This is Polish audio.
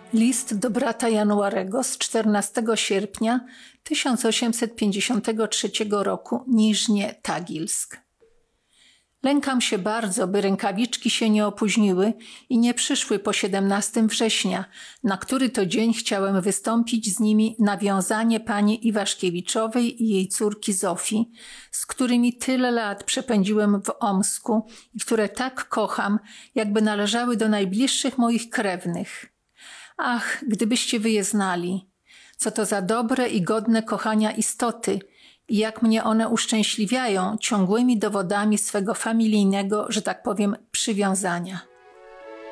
List do brata Januarego z 14 sierpnia 1853 roku, Niżnie Tagilsk. Lękam się bardzo, by rękawiczki się nie opóźniły i nie przyszły po 17 września, na który to dzień chciałem wystąpić z nimi na wiązanie pani Iwaszkiewiczowej i jej córki Zofii, z którymi tyle lat przepędziłem w Omsku i które tak kocham, jakby należały do najbliższych moich krewnych. Ach, gdybyście wy je znali, co to za dobre i godne kochania istoty i jak mnie one uszczęśliwiają ciągłymi dowodami swego familijnego, że tak powiem, przywiązania.